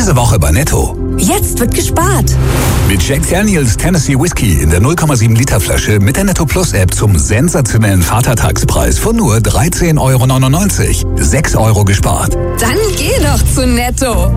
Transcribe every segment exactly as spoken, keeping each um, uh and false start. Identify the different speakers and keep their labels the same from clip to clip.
Speaker 1: Diese Woche bei Netto.
Speaker 2: Jetzt wird gespart.
Speaker 1: Mit Jack Daniels Tennessee Whiskey in der null Komma sieben Liter Flasche mit der Netto Plus App zum sensationellen Vatertagspreis von nur dreizehn Euro neunundneunzig. sechs Euro gespart.
Speaker 2: Dann geh doch zu Netto.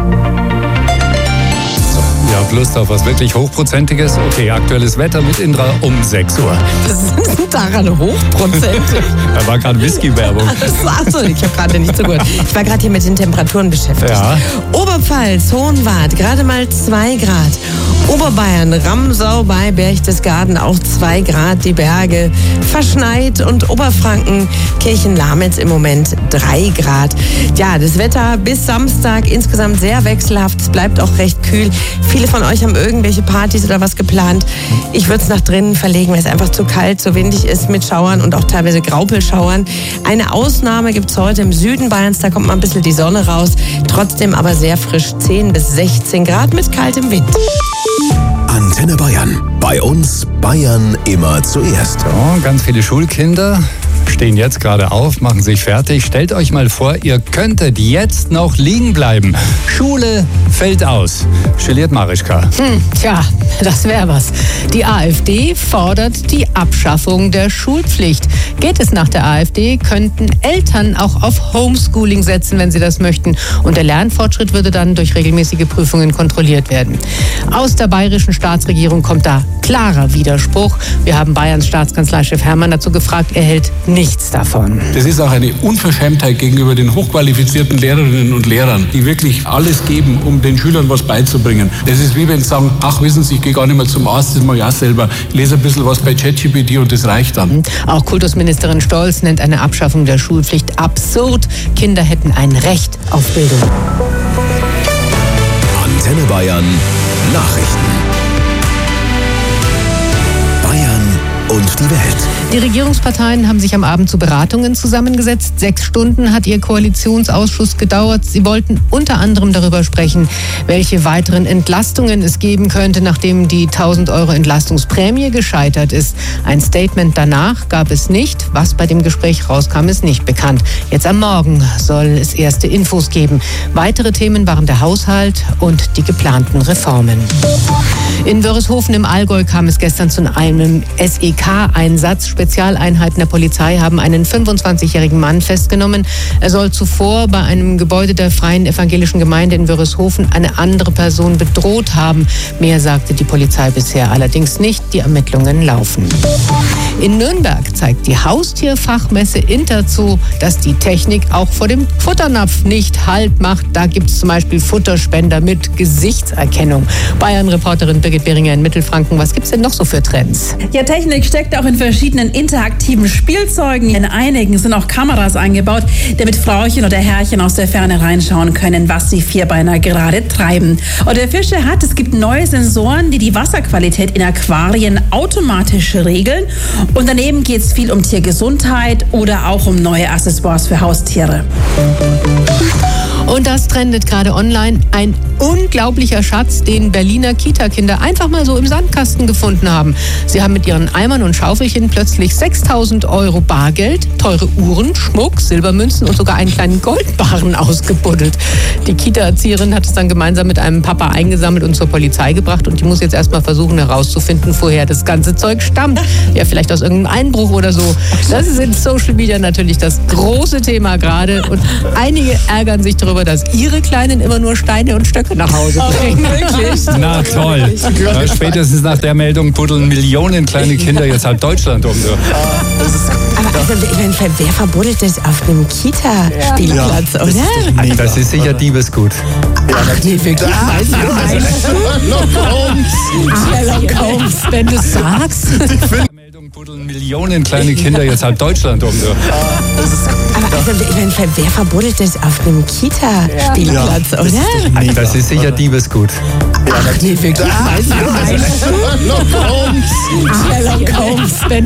Speaker 3: Ihr habt Lust auf was wirklich Hochprozentiges? Okay, aktuelles Wetter mit Indra um sechs Uhr.
Speaker 4: Das ist daran hochprozentig.
Speaker 3: Da war gerade Whisky-Werbung.
Speaker 4: Achso, ich habe gerade nicht so gut. Ich war gerade hier mit den Temperaturen beschäftigt.
Speaker 3: Ja.
Speaker 4: Oberpfalz, Hohenwart, gerade mal zwei Grad. Oberbayern, Ramsau bei Berchtesgaden auch zwei Grad, die Berge verschneit und Oberfranken, Kirchen-Lamitz im Moment drei Grad. Ja, das Wetter bis Samstag insgesamt sehr wechselhaft, es bleibt auch recht kühl. Viele von euch haben irgendwelche Partys oder was geplant. Ich würde es nach drinnen verlegen, weil es einfach zu kalt, zu windig ist mit Schauern und auch teilweise Graupelschauern. Eine Ausnahme gibt es heute im Süden Bayerns, da kommt mal ein bisschen die Sonne raus. Trotzdem aber sehr frisch, zehn bis sechzehn Grad mit kaltem Wind.
Speaker 5: Antenne Bayern. Bei uns Bayern immer zuerst.
Speaker 3: So, ganz viele Schulkinder stehen jetzt gerade auf, machen sich fertig. Stellt euch mal vor, ihr könntet jetzt noch liegen bleiben. Schule fällt aus. Geliert Marischka.
Speaker 6: Hm, tja, das wäre was. Die AfD fordert die Abschaffung der Schulpflicht. Geht es nach der AfD, könnten Eltern auch auf Homeschooling setzen, wenn sie das möchten. Und der Lernfortschritt würde dann durch regelmäßige Prüfungen kontrolliert werden. Aus der bayerischen Staatsregierung kommt da klarer Widerspruch. Wir haben Bayerns Staatskanzleichef Hermann dazu gefragt, er hält nichts davon.
Speaker 7: Das ist auch eine Unverschämtheit gegenüber den hochqualifizierten Lehrerinnen und Lehrern, die wirklich alles geben, um den Schülern was beizubringen. Das ist wie wenn sie sagen, ach wissen Sie, ich gehe gar nicht mehr zum Arzt, das mache ich auch selber. Ich lese ein bisschen was bei ChatGPT und das reicht dann.
Speaker 6: Auch Kultusministerin Stolz nennt eine Abschaffung der Schulpflicht absurd. Kinder hätten ein Recht auf Bildung.
Speaker 5: Antenne Bayern Nachrichten. Und die Welt.
Speaker 6: Die Regierungsparteien haben sich am Abend zu Beratungen zusammengesetzt. Sechs Stunden hat ihr Koalitionsausschuss gedauert. Sie wollten unter anderem darüber sprechen, welche weiteren Entlastungen es geben könnte, nachdem die tausend Euro Entlastungsprämie gescheitert ist. Ein Statement danach gab es nicht. Was bei dem Gespräch rauskam, ist nicht bekannt. Jetzt am Morgen soll es erste Infos geben. Weitere Themen waren der Haushalt und die geplanten Reformen. In Wörishofen im Allgäu kam es gestern zu einem S E K-Einsatz. Spezialeinheiten der Polizei haben einen fünfundzwanzigjährigen Mann festgenommen. Er soll zuvor bei einem Gebäude der Freien Evangelischen Gemeinde in Wörishofen eine andere Person bedroht haben. Mehr sagte die Polizei bisher allerdings nicht. Die Ermittlungen laufen. In Nürnberg zeigt die Haustierfachmesse Interzoo, dass die Technik auch vor dem Futternapf nicht Halt macht. Da gibt es zum Beispiel Futterspender mit Gesichtserkennung. Bayern-Reporterin Birgit Behringer in Mittelfranken. Was gibt es denn noch so für Trends?
Speaker 8: Ja, Technik steckt auch in verschiedenen interaktiven Spielzeugen. In einigen sind auch Kameras eingebaut, damit Frauchen oder Herrchen aus der Ferne reinschauen können, was die Vierbeiner gerade treiben. Und wer Fische hat, es gibt neue Sensoren, die die Wasserqualität in Aquarien automatisch regeln. Und daneben geht es viel um Tiergesundheit oder auch um neue Accessoires für Haustiere.
Speaker 6: Und das trendet gerade online. Ein unglaublicher Schatz, den Berliner Kita-Kinder einfach mal so im Sandkasten gefunden haben. Sie haben mit ihren Eimern und Schaufelchen plötzlich sechstausend Euro Bargeld, teure Uhren, Schmuck, Silbermünzen und sogar einen kleinen Goldbarren ausgebuddelt. Die Kita-Erzieherin hat es dann gemeinsam mit einem Papa eingesammelt und zur Polizei gebracht. Und die muss jetzt erstmal versuchen herauszufinden, woher das ganze Zeug stammt. Ja, vielleicht aus irgendeinem Einbruch oder so. Das ist in Social Media natürlich das große Thema gerade. Und einige ärgern sich darüber, dass ihre Kleinen immer nur Steine und Stöcke nach Hause bringen.
Speaker 4: Wirklich?
Speaker 3: Na toll. Ja, spätestens nach der Meldung buddeln Millionen kleine Kinder jetzt halb Deutschland um. So.
Speaker 4: Aber also, ich meine, wer verbuddelt das auf einem Kita-Spielplatz, ja. oder?
Speaker 3: Also, das ist sicher Diebesgut.
Speaker 4: Ach, nee, wirklich? Weißt du,
Speaker 5: Sherlock Holmes.
Speaker 4: Sherlock Holmes, wenn du sagst.
Speaker 3: Meldung buddeln Millionen kleine Kinder jetzt halb Deutschland um. So.
Speaker 4: Aber also, ich meine, wer verbuddelt das auf einem Kita-Spielplatz, ja. oder?
Speaker 3: Das ist sicher Diebesgut.
Speaker 4: Ach, nee, wirklich? Weißt du,
Speaker 5: Sherlock Holmes.
Speaker 4: Sherlock Holmes, wenn